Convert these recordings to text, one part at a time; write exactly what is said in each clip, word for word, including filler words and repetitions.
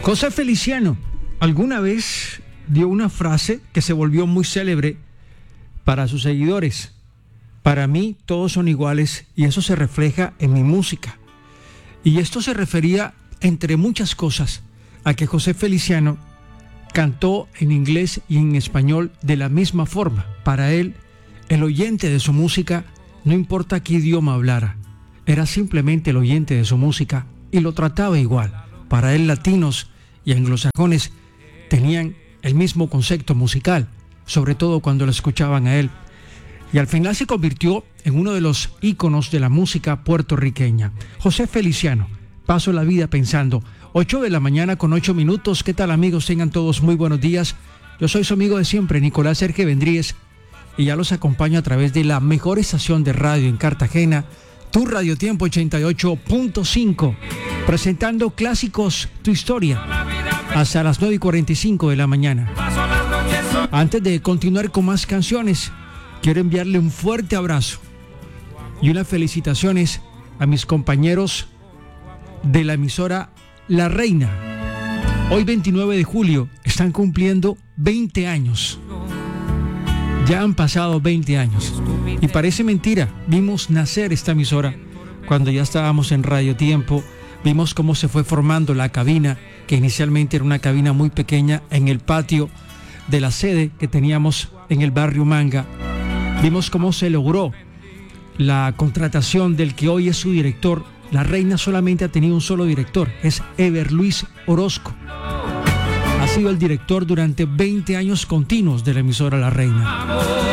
José Feliciano alguna vez dio una frase que se volvió muy célebre para sus seguidores. Para mí todos son iguales y eso se refleja en mi música. Y esto se refería, entre muchas cosas, a que José Feliciano cantó en inglés y en español de la misma forma. Para él, el oyente de su música, no importa qué idioma hablara, era simplemente el oyente de su música y lo trataba igual. Para él, latinos y anglosajones tenían el mismo concepto musical, sobre todo cuando lo escuchaban a él. Y al final se convirtió en uno de los íconos de la música puertorriqueña. José Feliciano, paso la vida pensando. ocho de la mañana con ocho minutos. ¿Qué tal, amigos? Tengan todos muy buenos días. Yo soy su amigo de siempre, Nicolás Sergio Vendríez, y ya los acompaño a través de la mejor estación de radio en Cartagena, Tu Radio Tiempo ochenta y ocho punto cinco, presentando clásicos, tu historia, hasta las nueve y cuarenta y cinco de la mañana. Antes de continuar con más canciones, quiero enviarle un fuerte abrazo y unas felicitaciones a mis compañeros de la emisora La Reina. Hoy, veintinueve de julio, están cumpliendo veinte años. Ya han pasado veinte años. Y parece mentira, vimos nacer esta emisora cuando ya estábamos en Radio Tiempo. Vimos cómo se fue formando la cabina, que inicialmente era una cabina muy pequeña en el patio de la sede que teníamos en el barrio Manga. Vimos cómo se logró la contratación del que hoy es su director. La Reina solamente ha tenido un solo director, es Ever Luis Orozco. Ha sido el director durante veinte años continuos de la emisora La Reina.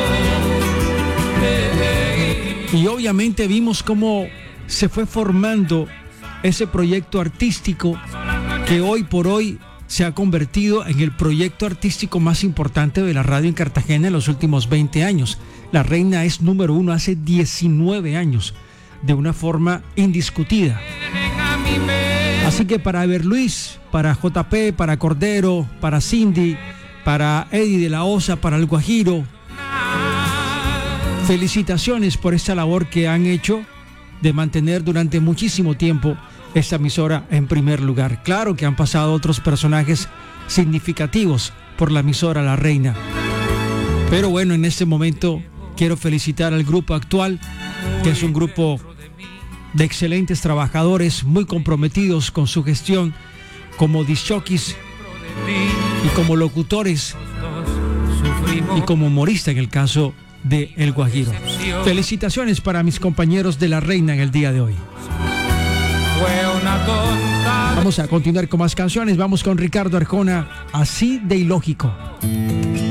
Y obviamente vimos cómo se fue formando ese proyecto artístico que hoy por hoy se ha convertido en el proyecto artístico más importante de la radio en Cartagena en los últimos veinte años. La Reina es número uno hace diecinueve años, de una forma indiscutida. Así que para Ever Luis, para J P, para Cordero, para Cindy, para Eddie de la Osa, para El Guajiro, felicitaciones por esta labor que han hecho de mantener durante muchísimo tiempo esta emisora en primer lugar. Claro que han pasado otros personajes significativos por la emisora La Reina. Pero bueno, en este momento quiero felicitar al grupo actual, que es un grupo de excelentes trabajadores, muy comprometidos con su gestión, como disjockeys y como locutores y como humorista en el caso de El Guajiro. Felicitaciones para mis compañeros de La Reina en el día de hoy. Vamos a continuar con más canciones. Vamos con Ricardo Arjona, Así de Ilógico.